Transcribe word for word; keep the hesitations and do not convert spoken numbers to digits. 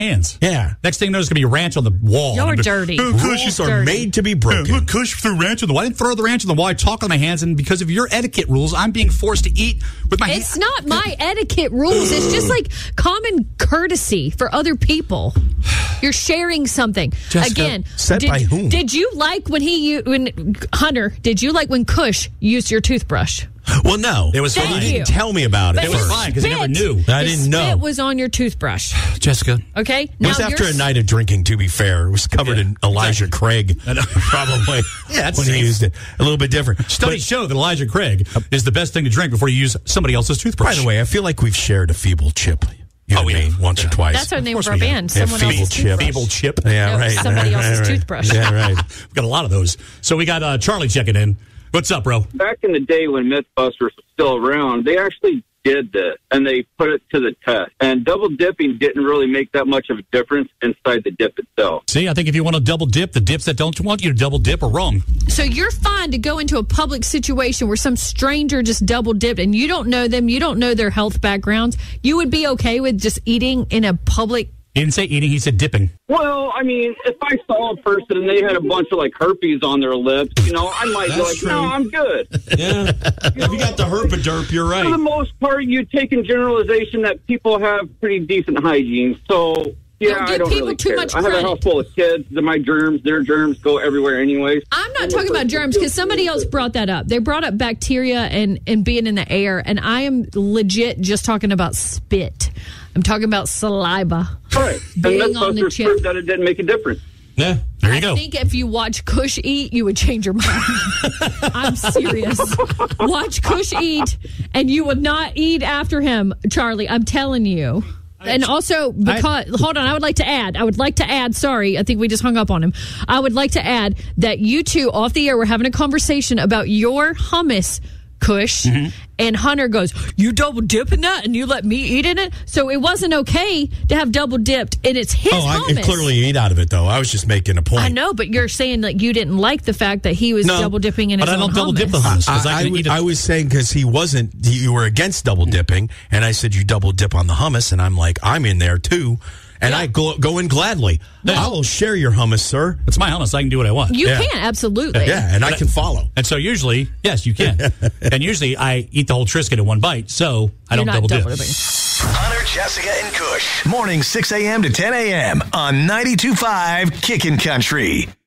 hands. Yeah. Next thing you know, there's going to be ranch on the wall. You're dirty. Oh, Rules are dirty. made to be broken. Look, Kush threw ranch on the wall. I didn't throw the ranch on the wall. I talk on my hands, and because of your etiquette rules, I'm being forced to eat with my hands. It's not my etiquette rules. It's just like common courtesy for other people. You're sharing something. Jessica, Again, said did, by whom? Did you like when he, u- when Hunter, did you like when Kush used your toothbrush? Well, no. It was Thank fine. He you. didn't tell me about it. But It was his fine, 'cause he never spit- knew. I his didn't know. spit was on your toothbrush. Jessica. Okay? It was after a night of drinking, to be fair. It was covered Yeah. in Elijah Craig, I know. probably, Yeah, that's when safe. he used it. A little bit different. Studies But, show that Elijah Craig is the best thing to drink before you use somebody else's toothbrush. by the way, I feel like we've shared a feeble chip. You know Oh, what I yeah. mean? Once or twice. That's our name course of our we have. band. Yeah, Someone feeble else's chip. toothbrush. Feeble chip. Yeah, No, right. somebody right, else's right, toothbrush. Yeah, right. We've got a lot of those. So we got uh, Charlie checking in. What's up, bro? Back in the day when Mythbusters was still around, they actually did this, and they put it to the test. And double dipping didn't really make that much of a difference inside the dip itself. See, I think if you want to double dip, the dips that don't want you to double dip are wrong. So you're fine to go into a public situation where some stranger just double dipped and you don't know them, you don't know their health backgrounds. You would be okay with just eating in a public. He didn't say eating, he said dipping. Well, I mean, if I saw a person and they had a bunch of, like, herpes on their lips, you know, I might be That's like, true. no, I'm good. Yeah. If you got the herpaderp, you're For the right. most part, you take in generalization that people have pretty decent hygiene. So, yeah, Don't give I don't people really too care. much I have a credit. house full of kids. My germs, their germs go everywhere anyways. I'm not talking about germs because somebody else brought that up. They brought up bacteria and, and being in the air, and I am legit just talking about spit. I'm talking about saliva. All right. And Being on the Mythbusters chip. proved that it didn't make a difference. Yeah. There you I go. think if you watch Kush eat, you would change your mind. I'm serious. Watch Kush eat, and you would not eat after him, Charlie. I'm telling you. And also, because hold on, I would like to add. I would like to add. Sorry, I think we just hung up on him. I would like to add that you two off the air were having a conversation about your hummus, Kush, Mm-hmm. and Hunter goes, "You double dip in that, and you let me eat in it." So it wasn't okay to have double dipped, and it's his Oh, I hummus. clearly ate out of it, though. I was just making a point. I know, but you're saying that you didn't like the fact that he was No, double dipping in his but I own don't double hummus. dip the hummus. 'cause I, I I, can w- eat it. I was saying because he wasn't, you were against double dipping, and I said you double dip on the hummus, and I'm like, I'm in there too, and I go, go in gladly. I will share your hummus, sir. It's my hummus. I can do what I want. You Yeah. can absolutely. Yeah, and I can follow. And so usually, yes, you can. And usually I eat the whole Triscuit in one bite, so I You're don't not double dip. double dipping. Hunter, Jessica, and Kush. Morning six a.m. to ten a.m. on ninety-two point five Kickin' Country.